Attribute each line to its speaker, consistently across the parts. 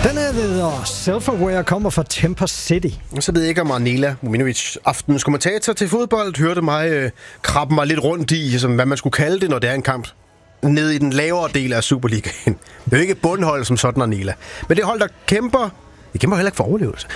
Speaker 1: Den her hedder Self-Aware, kommer fra Temper City.
Speaker 2: Så ved jeg ikke, om Arnela Muminovic, aftenens kommentator til fodbold, hørte mig krabbe mig lidt rundt i, som hvad man skulle kalde det, når det er en kamp nede i den lavere del af Superligaen. Det er jo ikke bundhold som sådan, Arnela. Men det hold, der kæmper... Det kæmper heller ikke for overlevelse.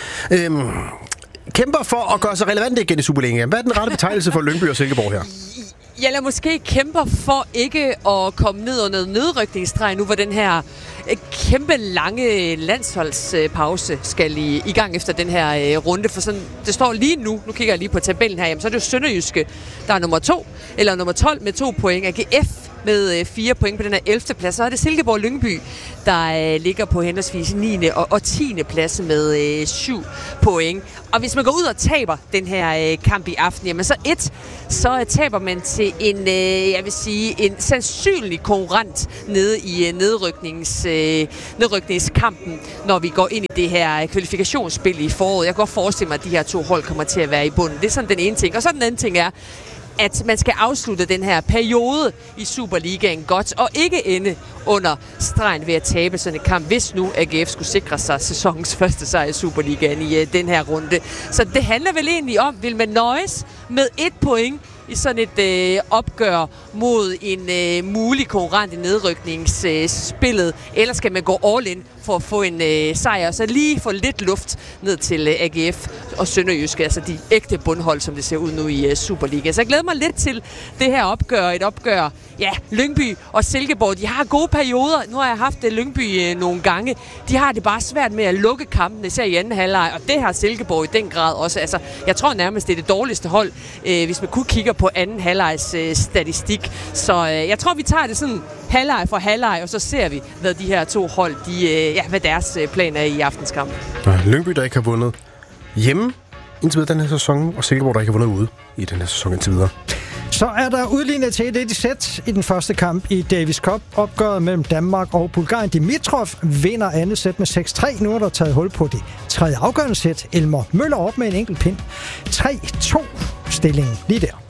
Speaker 2: Kæmper for at gøre sig relevant igen i Superligaen. Hvad er den rette betegnelse for Lyngby og Silkeborg her?
Speaker 3: Eller måske kæmper for ikke at komme ned under nedrykningsstreg nu, hvor den her kæmpe lange landsholdspause skal i gang efter den her runde. For sådan, det står lige nu kigger jeg lige på tabellen her, jamen, så er det jo Sønderjyske, der er nummer 2, eller nummer 12 med 2 point. AGF med 4 point på den her 11. plads. Så er det Silkeborg Lyngby, der ligger på henholdsvis 9. og 10. plads med 7 point. Og hvis man går ud og taber den her kamp i aften, jamen så taber man til en, jeg vil sige, en sandsynlig konkurrent nede i nedrykningskampen, når vi går ind i det her kvalifikationsspil i foråret. Jeg kan godt forestille mig, at de her to hold kommer til at være i bunden. Det er sådan den ene ting. Og så den anden ting er, at man skal afslutte den her periode i Superligaen godt, og ikke ende under stregen ved at tabe sådan en kamp, hvis nu AGF skulle sikre sig sæsonens første sejr i Superligaen i den her runde. Så det handler vel egentlig om, vil man nøjes med 1 point i sådan et opgør mod en mulig konkurrent i nedrykningsspillet, eller skal man gå all in for at få en sejr, og så lige få lidt luft ned til AGF og Sønderjyske, altså de ægte bundhold, som det ser ud nu i Superliga. Så jeg glæder mig lidt til det her opgør, et opgør, ja, Lyngby og Silkeborg, de har gode perioder. Nu har jeg haft Lyngby nogle gange. De har det bare svært med at lukke kampen, især i anden halvleg, og det har Silkeborg i den grad også. Altså, jeg tror nærmest, det er det dårligste hold, hvis man kun kigger på anden halvlegs statistik. Så jeg tror, vi tager det sådan halvleg for halvleg, og så ser vi, hvad de her to hold, hvad deres plan er i aftens kamp.
Speaker 2: Lyngby, der ikke har vundet hjemme indtil videre den her sæson, og Silkeborg, der ikke har vundet ude i den her sæson indtil videre.
Speaker 1: Så er der udlignet til et sæt i den første kamp i Davis Cup. Opgøret mellem Danmark og Bulgarien. Dimitrov vinder andet sæt med 6-3. Nu er der taget hul på det tredje afgørende sæt. Elmer Møller op med en enkelt pind. 3-2 stillingen lige der.